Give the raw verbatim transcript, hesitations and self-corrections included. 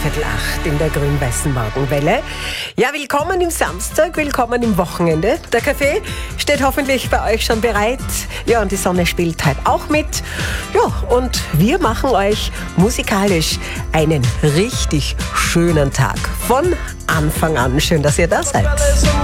Viertel acht in der grün-weißen Morgenwelle. Ja, willkommen im Samstag, willkommen im Wochenende. Der Kaffee steht hoffentlich bei euch schon bereit. Ja, und die Sonne spielt halt auch mit. Ja, und wir machen euch musikalisch einen richtig schönen Tag. Von Anfang an. Schön, dass ihr da seid.